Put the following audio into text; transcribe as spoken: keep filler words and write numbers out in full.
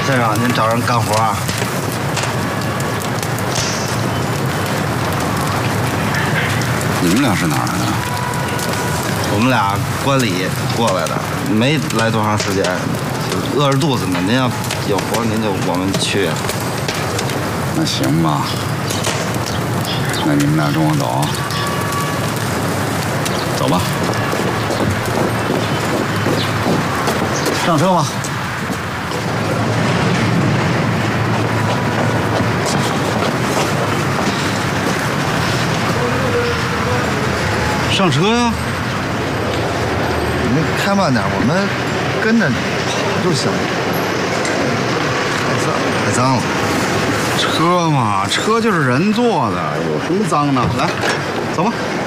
先生，您找人干活啊？ 你们俩是哪儿的？ 我们俩观礼过来的，没来多长时间，就饿着肚子呢。您要有活，您就我们去。 那行吧，那你们俩跟我走，走吧。 上车吧。上车呀！你开慢点，我们跟着你跑就行了。太脏，太脏了。 车嘛，车就是人坐的，有什么脏的？来，走吧。